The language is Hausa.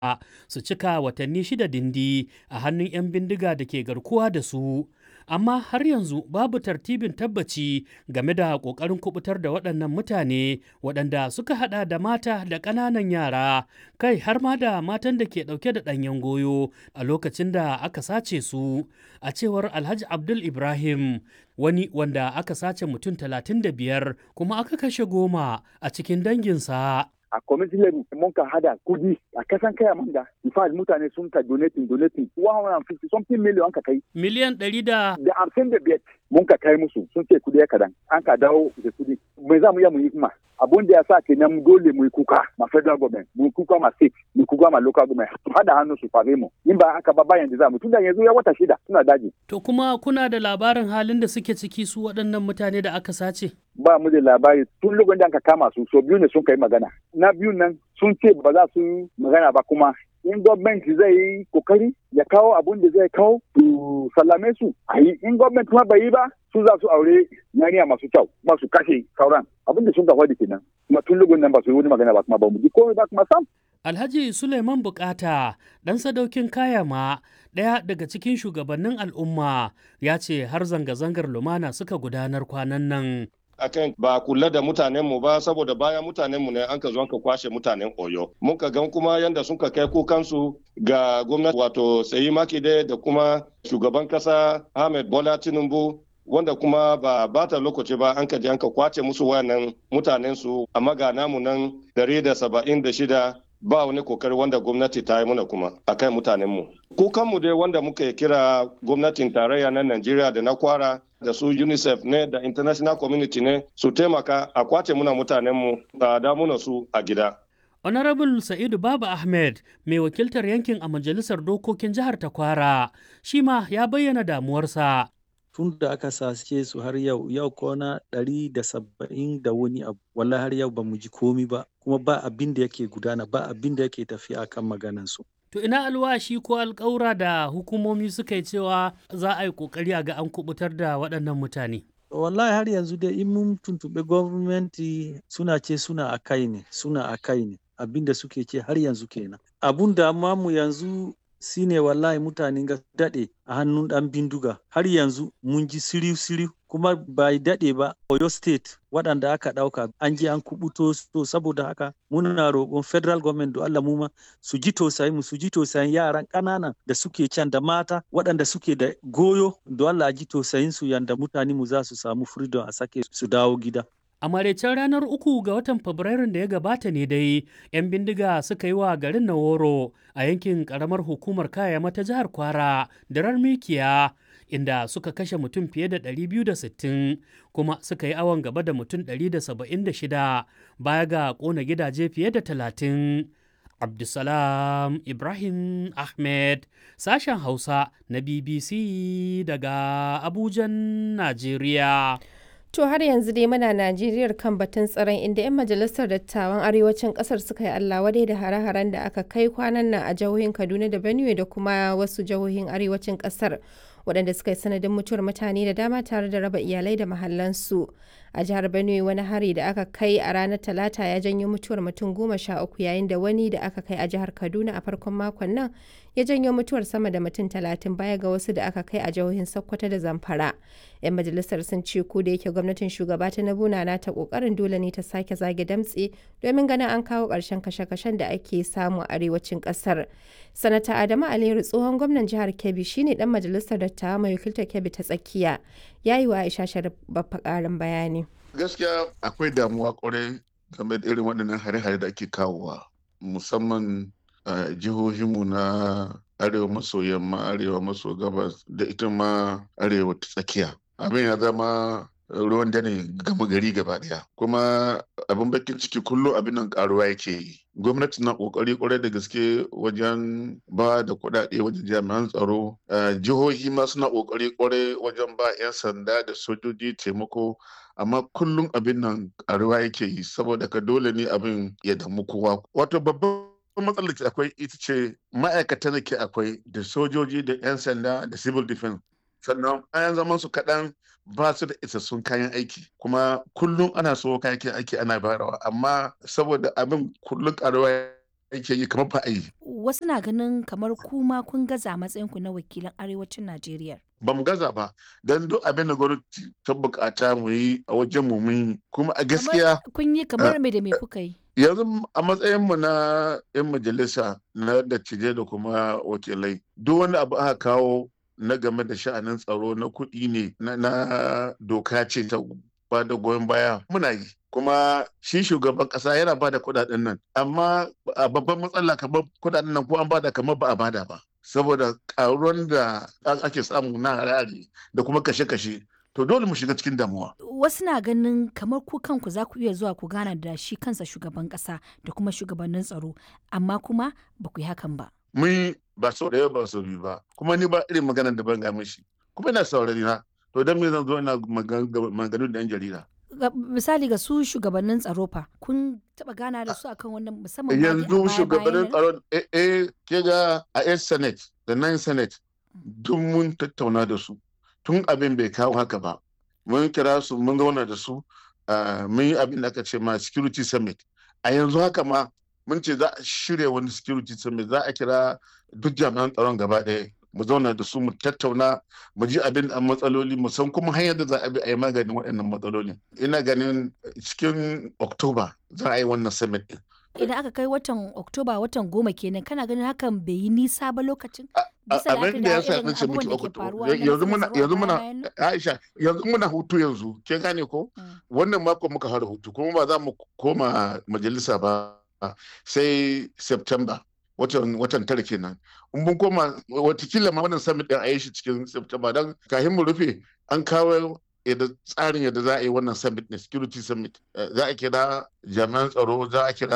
su cika watanni 6 dindi a hannun 'yan bindiga da ke garkuwa da su. Amma har yanzu babu tartibin tabbaci game da ƙoƙarin kubutar da waɗannan mutane waɗanda suka haɗa da mata da ƙananan yara, kai har ma da matan da ke ɗauke da ɗanyen goyo a lokacin da aka sace su. A cewar Alhaji Abdul Ibrahim, wani wanda aka sace mutum 35 kuma aka kashe 10 a cikin danginsa. A community level mun ka hada kudi a kasan kaya manga in fact mutane sun ka donating 150 something million ka kai Miliyan 155 mun ka kai musu sun ce kudi ya kadan an ka dawo da kudi mai za mu yi kuma abun da ya sa kenan dole mu yi kuka ma federal government mu yi kuka ma state mu yi kuka ma local government su hada hannu su fare mu in ba haka ba bayan da za mu tunda yanzu ya wata 6 suna daji. To kuma kuna da labarin halin da suke ciki su waɗannan mutane da aka sace? Ba mu da labari tun lokacin da aka kama su so biyu ne sun kai magana. Na biyu nan sun ce ba za su magana ba kuma in gwamnati zai yi kokari ya kawo abun da zai kawo su sallame su a yi in gwamnati kuma bai yi ba su za su aure yaniya masu kyau ba su kashe sauran abin da sun ka faɗi kenan kuma tun lokacin nan ba su yi wani magana ba kuma ba mu ji komai ba kuma sam. Alhaji Suleiman Bukata, ɗan sadaukin Kayama, ɗaya daga cikin shugabannin al'umma, ya ce har zanga-zangar lumana suka gudanar kwanan nan. Akan ba kula da mutanenmu ba saboda bayan mutanenmu ne an ka zo ka kwashe mutanen Oyo. Mun ka gan kuma yanda sun ka kai kukansu ga gwamnati wato Seyi Makinde da kuma shugaban kasa Ahmed Bola Tinubu wanda kuma ba bata lokaci ba an ka je an ka kwace musu wayannan mutanensu amma ga namu nan 176 ba wani kokari wanda gwamnati ta yi muna kuma a kai mutanenmu. Kukanmu dai wanda muka kira gwamnatin tarayya na Najeriya da na Kwara da su UNICEF ne da international community ne su taimaka a kwace muna mutanenmu da damuna su a gida. Honorable Sa'idu Baba Ahmed, mai wakiltar yankin a Majalisar Dokokin Jihar ta Kwara, shi ma ya bayyana damuwarsa. Tun da aka sace su har yau kwana 170 da wani abu, wallahi har yau ba mu ji komi ba, kuma ba abin da yake gudana, ba abin da yake tafiya akan maganansu. To ina alwashi ko alƙawura da hukumomi suka yi cewa za a yi ƙoƙari a ga an kubutar da waɗannan mutane? Wallahi har yanzu dai in mun tuntuɓi gwamnati suna ce suna a kai ne, abin da suke ce har yanzu kenan. Abun da mu yanzu shine wallahi mutanen ga daɗe a hannun ɗan bindiga har yanzu mun ji siriu kuma bai daɗe ba Oyo State waɗanda aka ɗauka an je an kubuto to saboda haka muna roƙon federal government da Allah mu ma su ji tausayin yaran ƙanana da suke can da mata waɗanda suke da goyo da Allah ji tausayin su yanda mutane mu za su samu freedom a sake su dawo gida. A maraicen ranar 3 ga watan Fabrairun da ya gabata ne dai, 'yan bindiga suka yi wa garin Naworo a yankin ƙaramar hukumar Kayama ta jihar Kwara da Mikiya, inda suka kashe mutum fiye da 260 kuma suka yi awon gaba da mutum 176 baya ga ƙona gidaje fiye da 30. Abdulsalam Ibrahim Ahmed, sashen Hausa na BBC daga Abujan, Najeriya. To har yanzu dai muna Najeriyar kan batun tsaron inda 'yan majalisar dattawan arewacin kasar suka yi Allah wadai da hare-haren da aka kai kwanan nan a jihohin Kaduna da Benue da kuma wasu jihohin arewacin kasar waɗanda suka yi sanadin mutuwar mutane da dama tare da raba iyalai da mahallansu. A jihar Benue wani hari da aka kai a ranar Talata ya janyo mutuwar mutum 13 yayin da wani da aka kai a jihar Kaduna a farkon makon nan ya janyo mutuwar sama da mutum 30 baya ga wasu da aka kai a jihohin Sokoto da Zamfara. 'Yan majalisar sun ce ko da yake gwamnatin shugaba Tinubu na ta kokarin dole ne ta sake zage damtse domin ganin an kawo ƙarshen kashe-kashen da ake samu a arewacin ƙasar. Sanata Adamu Aliyu tsohon gwamnan jihar Kebbi shine dan majalisar dattawa mai wakiltar Kebbi ta tsakiya. Ya yi wa Aisha Sharif babba ƙarin bayani. Gaskiya akwai damuwa kwarai game da irin waɗannan hare-hare da ake kawowa musamman a jihohinmu na arewa maso yamma, arewa maso gabas da ita ma arewa ta tsakiya. Abin ya zama ruwan dare gama gari gaba daya kuma abin bakin ciki kullum abin nan karuwa yake yi. Gwamnati na kokari kwarai da gaske wajen ba da kuɗaɗe wajen jami'an tsaro, jihohi ma suna kokari kwarai wajen ba 'yan sanda da sojoji taimako, amma kullum abin nan karuwa yake yi saboda ka dole ne abin ya damu kowa. Wato babban matsalar da akwai ita ce ma'aikatan da ke akwai da sojoji da 'yan sanda da civil defense, sannan bayan zaman su kaɗan ba su da isassun kayan aiki kuma kullum ana so kayan aiki ana bayarwa amma saboda abin kullum karuwa ake yi kamar ba a yi. Wasu na ganin kamar kuma kun gaza a matsayinku na wakilan arewacin Najeriya. Ba mu gaza ba don duk abin da gwamnati ta bukata mu yi a wajen mu mun yi kuma a gaskiya Kun yi kamar me da me kuka yi? yanzu a matsayin mu na 'yan majalisa na dattijai da kuma wakilai duk wani abu aka kawo na game da sha'anin tsaro na kuɗi ne na doka ce ta ba da goyon baya muna yi kuma shi shugaban ƙasa yana ba da kuɗaɗen nan amma a babban matsala kamar kuɗaɗen nan ko an bada kamar ba a bada ba saboda ƙaruwan da ake samu na harare da kuma kashe-kashe to dole mu shiga cikin damuwa. Wasu na ganin kamar ku kanku za ku iya zuwa ku gana da shi kansa shugaban ƙasa da kuma shugabannin tsaro amma kuma ba ku yi hakan ba. Mun ba sau da yawa ba sau biyu ba kuma ni ba irin maganar da ban ga mishi kuma ina saurari na to don me zan zo ina maganganu da 'yan jarida. Misali ga su shugabannin tsaro fa kun taba gana da su akan wannan musamman yanzu shugabannin tsaro ke ga a 'yan senate da 9 senate duk mun tattauna da su tun abin bai kawo haka ba mun kira su mun zauna da su mun yi abin da aka ce ma security summit a yanzu haka ma mun ce za a shirya wani security summit za a kira duk jami'an tsaron gaba ɗaya mu zauna da su mu tattauna mu ji abin da matsaloli mu san kuma hanyar da za a bi a yi maganin waɗannan matsalolin ina ganin cikin Oktoba za a yi wannan summit din. Idan aka kai watan Oktoba watan 10 kenan kana ganin hakan bai yi nisa ba lokacin? Abin da ya sa nace miki yanzu muna Aisha yanzu muna hutu yanzu ke gane ko wannan mako muka fara hutu kuma ba za mu koma majalisa ba sai September watan tara kenan in mun koma watakila ma wannan summit din a yi shi cikin September don kafin mu rufe an kawo tsarin yadda za a yi wannan summit ne security summit za a kira jami'an tsaro za a kira